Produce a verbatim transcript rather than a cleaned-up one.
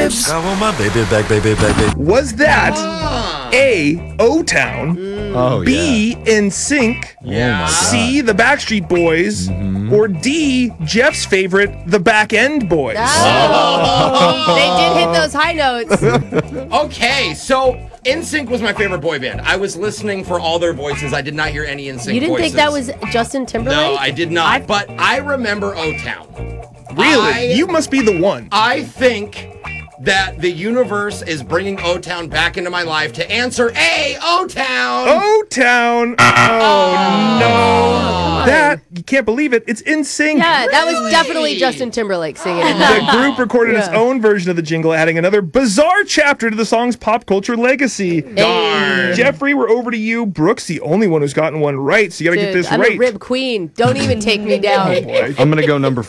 Chips. I want my baby back, baby back, baby. Was that Ah. A, O-Town, Oh, B, N Sync, Yeah. C, the Backstreet Boys, or D, Jeff's favorite, the Back End Boys? Oh. They did hit those high notes. Okay, so N Sync was my favorite boy band. I was listening for all their voices. I did not hear any N Sync voices. You didn't think that was Justin Timberlake? No, I did not. But I remember O-Town. Really? I- you must be the one. I think that the universe is bringing O-Town back into my life to answer A, O-Town. O-Town. Oh, no. That, you can't believe it. It's N Sync. Yeah, that was Really? definitely Justin Timberlake singing it. The group recorded its Yeah. own version of the jingle, adding another bizarre chapter to the song's pop culture legacy. Darn. Jeffrey, we're over to you. Brooke's the only one who's gotten one right, so you got to get Dude, this I'm right. a rib queen. Don't even take me down. Boy. I'm going to go number